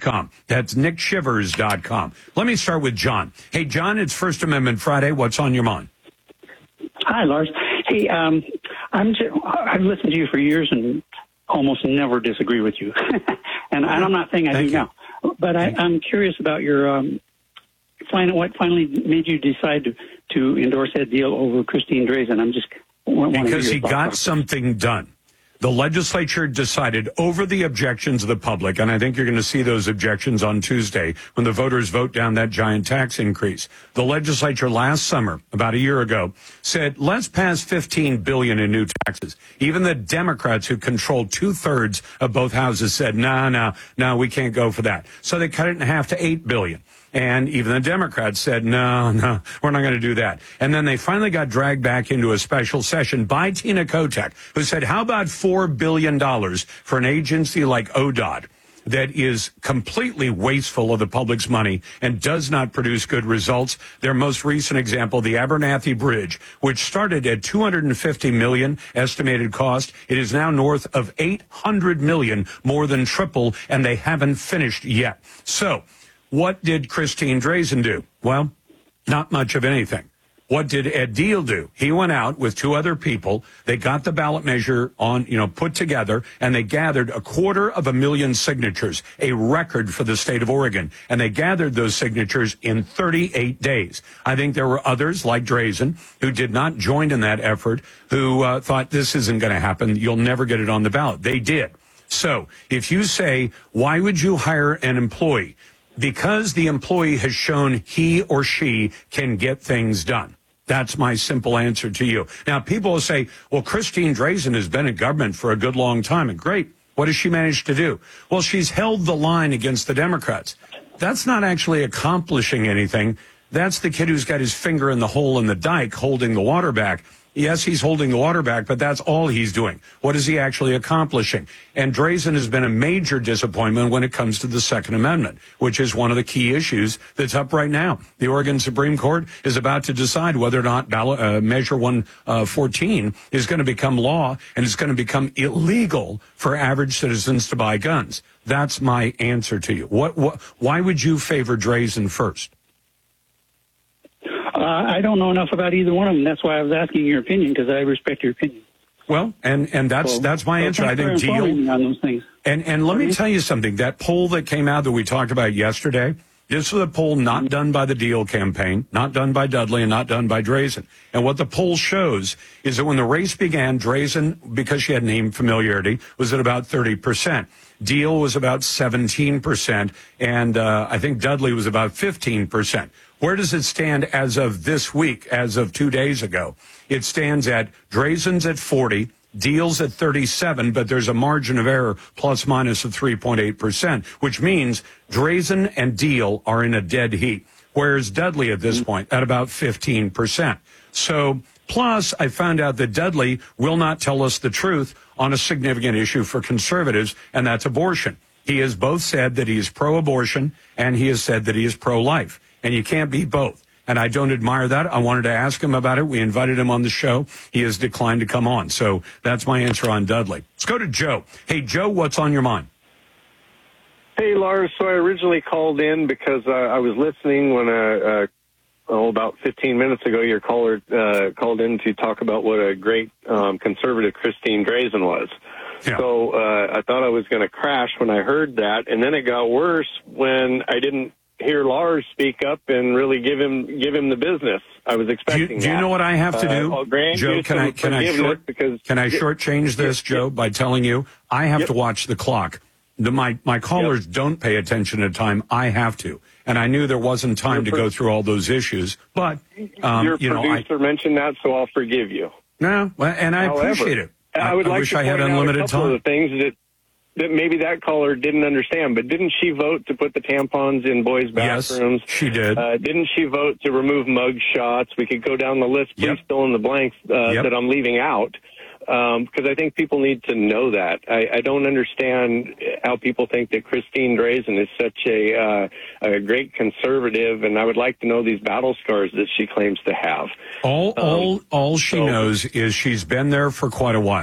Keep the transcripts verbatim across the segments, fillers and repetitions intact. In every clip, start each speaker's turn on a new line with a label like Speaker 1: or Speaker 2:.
Speaker 1: com. That's nick shivers dot com. Let me start with John. Hey, John, it's First Amendment Friday. What's on your mind?
Speaker 2: Hi, Lars. Hey, um, I'm just, I've listened to you for years and almost never disagree with you. and, and I'm not saying I
Speaker 1: Thank
Speaker 2: do
Speaker 1: you.
Speaker 2: now. But I, I'm curious about your um, find what finally made you decide to, to endorse that deal over Christine Drazan. I'm just
Speaker 1: because he got something done. The legislature decided over the objections of the public, and I think you're going to see those objections on Tuesday when the voters vote down that giant tax increase. The legislature last summer, about a year ago, said, let's pass fifteen billion dollars in new taxes. Even the Democrats, who control two-thirds of both houses, said, no, no, no, we can't go for that. So they cut it in half to eight billion dollars. And even the Democrats said, no, no, we're not going to do that. And then they finally got dragged back into a special session by Tina Kotek, who said, how about four billion dollars for an agency like O D O D that is completely wasteful of the public's money and does not produce good results? Their most recent example, the Abernathy Bridge, which started at two hundred fifty million dollars estimated cost. It is now north of eight hundred million dollars, more than triple, and they haven't finished yet. So what did Christine Drazan do? Well, not much of anything. What did Ed Deal do? He went out with two other people. They got the ballot measure on, you know, put together, and they gathered a quarter of a million signatures, a record for the state of Oregon. And they gathered those signatures in thirty-eight days. I think there were others like Drazan who did not join in that effort, who uh, thought this isn't going to happen. You'll never get it on the ballot. They did. So if you say, why would you hire an employee? Because the employee has shown he or she can get things done. That's my simple answer to you. Now, people will say, well, Christine Drazan has been in government for a good long time. And great. What has she managed to do? Well, she's held the line against the Democrats. That's not actually accomplishing anything. That's the kid who's got his finger in the hole in the dike holding the water back. Yes, he's holding the water back, but that's all he's doing. What is he actually accomplishing? And Drazan has been a major disappointment when it comes to the Second Amendment, which is one of the key issues that's up right now. The Oregon Supreme Court is about to decide whether or not ballot, uh, Measure one fourteen is going to become law, and it's going to become illegal for average citizens to buy guns. That's my answer to you. What? what why would you favor Drazan first?
Speaker 2: Uh, I don't know enough about either one of them. That's why I was asking your opinion, because I respect your opinion.
Speaker 1: Well, and, and that's well,
Speaker 2: that's
Speaker 1: my
Speaker 2: well,
Speaker 1: answer. I think Deal.
Speaker 2: On those things.
Speaker 1: And and let me tell you something. That poll that came out that we talked about yesterday, this was a poll not done by the Deal campaign, not done by Dudley, and not done by Drazan. And what the poll shows is that when the race began, Drazan, because she had name familiarity, was at about thirty percent. Deal was about seventeen percent, and uh, I think Dudley was about fifteen percent. Where does it stand as of this week, as of two days ago? It stands at Drazan's at forty, Deal's at thirty-seven, but there's a margin of error plus minus of three point eight percent, which means Drazan and Deal are in a dead heat, whereas Dudley at this point at about fifteen percent. So, plus, I found out that Dudley will not tell us the truth on a significant issue for conservatives, and that's abortion. He has both said that he is pro-abortion, and he has said that he is pro-life. And you can't be both. And I don't admire that. I wanted to ask him about it. We invited him on the show. He has declined to come on. So that's my answer on Dudley. Let's go to Joe. Hey, Joe, what's on your mind?
Speaker 3: Hey, Lars. So I originally called in because uh, I was listening when, uh, uh, oh, about fifteen minutes ago, your caller uh, called in to talk about what a great um, conservative Christine Drazan was. Yeah. So uh, I thought I was going to crash when I heard that. And then it got worse when I didn't hear Lars speak up and really give him give him the business. I was expecting
Speaker 1: do you,
Speaker 3: that.
Speaker 1: Do you know what I have to do,
Speaker 3: uh,
Speaker 1: Joe? Can I can I short
Speaker 3: because
Speaker 1: can I shortchange this,
Speaker 3: yep,
Speaker 1: Joe, by telling you I have
Speaker 3: yep.
Speaker 1: to watch the clock. The, my my callers yep. don't pay attention to time. I have to, and I knew there wasn't time your to pro- go through all those issues. But um,
Speaker 3: your
Speaker 1: you know,
Speaker 3: producer
Speaker 1: I,
Speaker 3: mentioned that, so I'll forgive you.
Speaker 1: No, and I
Speaker 3: However,
Speaker 1: appreciate it. I,
Speaker 3: I would
Speaker 1: I
Speaker 3: like
Speaker 1: wish
Speaker 3: to
Speaker 1: I had
Speaker 3: point
Speaker 1: unlimited
Speaker 3: out a couple
Speaker 1: time.
Speaker 3: of the things that. that maybe that caller didn't understand, but didn't she vote to put the tampons in boys' bathrooms?
Speaker 1: Yes, she did.
Speaker 3: Uh, didn't she vote to remove mug shots? We could go down the list. Please
Speaker 1: yep.
Speaker 3: fill in the blanks uh,
Speaker 1: yep.
Speaker 3: that I'm leaving out, because um, I think people need to know that. I, I don't understand how people think that Christine Drazan is such a, uh, a great conservative, and I would like to know these battle scars that she claims to have.
Speaker 1: All,
Speaker 3: um,
Speaker 1: all, all she
Speaker 3: so,
Speaker 1: knows is she's been there for quite a while.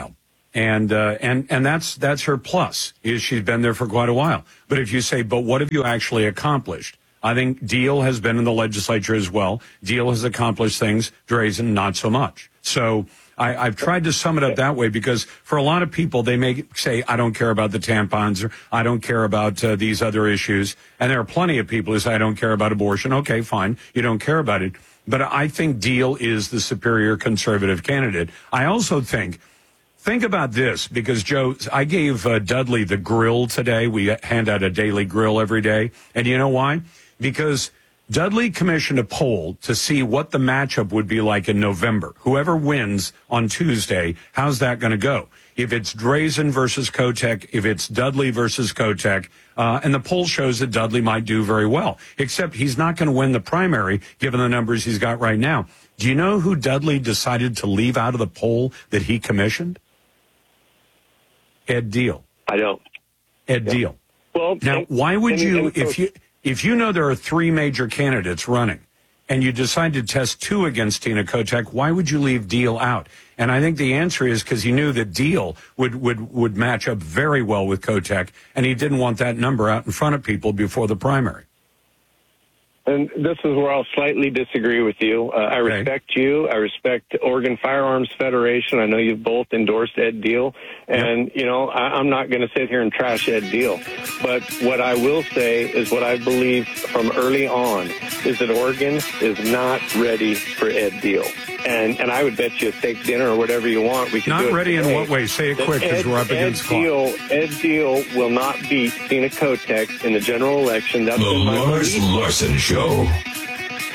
Speaker 1: And, uh, and, and that's, that's her plus, is she's been there for quite a while. But if you say, but what have you actually accomplished? I think Deal has been in the legislature as well. Deal has accomplished things. Drazen, not so much. So I, I've tried to sum it up that way because for a lot of people, they may say, I don't care about the tampons or I don't care about uh, these other issues. And there are plenty of people who say, I don't care about abortion. Okay, fine. You don't care about it. But I think Deal is the superior conservative candidate. I also think, think about this, because, Joe, I gave uh, Dudley the grill today. We hand out a daily grill every day. And you know why? Because Dudley commissioned a poll to see what the matchup would be like in November. Whoever wins on Tuesday, how's that going to go? If it's Drazen versus Kotek, if it's Dudley versus Kotek, uh, and the poll shows that Dudley might do very well, except he's not going to win the primary given the numbers he's got right now. Do you know who Dudley decided to leave out of the poll that he commissioned? Ed Deal.
Speaker 3: I don't.
Speaker 1: Ed
Speaker 3: Yeah.
Speaker 1: Deal.
Speaker 3: Well,
Speaker 1: Now,
Speaker 3: and-
Speaker 1: why would
Speaker 3: and-
Speaker 1: you,
Speaker 3: and-
Speaker 1: if you if you know there are three major candidates running, and you decide to test two against Tina Kotek, why would you leave Deal out? And I think the answer is because he knew that Deal would, would, would match up very well with Kotek, and he didn't want that number out in front of people before the primary.
Speaker 3: And this is where I'll slightly disagree with you. Uh, I
Speaker 1: Okay.
Speaker 3: respect you. I respect Oregon Firearms Federation. I know you've both endorsed Ed Deal. And, you know, I, I'm not going to sit here and trash Ed Deal. But what I will say is what I believe from early on is that Oregon is not ready for Ed Deal. And and I would bet you a steak dinner or whatever you want. We can
Speaker 1: Not
Speaker 3: do it
Speaker 1: ready in
Speaker 3: today.
Speaker 1: what way? Say it
Speaker 3: That
Speaker 1: quick because
Speaker 3: Ed-
Speaker 1: we're up against
Speaker 3: Ed
Speaker 1: clock.
Speaker 3: Deal, Ed Deal will not beat Tina Kotek in the general election. That's
Speaker 4: The
Speaker 3: been my
Speaker 4: Lars
Speaker 3: belief.
Speaker 4: Larson Show.